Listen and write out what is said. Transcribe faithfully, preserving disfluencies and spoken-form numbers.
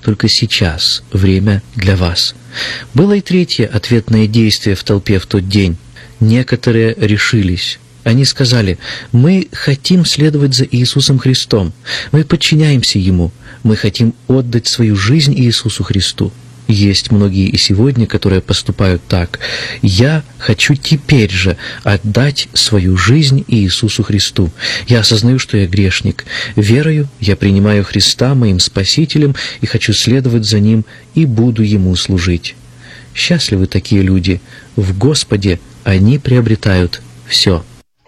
только сейчас время для вас. Было и третье ответное действие в толпе в тот день. Некоторые решились. Они сказали: «Мы хотим следовать за Иисусом Христом, мы подчиняемся Ему, мы хотим отдать свою жизнь Иисусу Христу». Есть многие и сегодня, которые поступают так. «Я хочу теперь же отдать свою жизнь Иисусу Христу. Я осознаю, что я грешник. Верою я принимаю Христа моим Спасителем и хочу следовать за Ним и буду Ему служить». Счастливы такие люди. В Господе они приобретают все.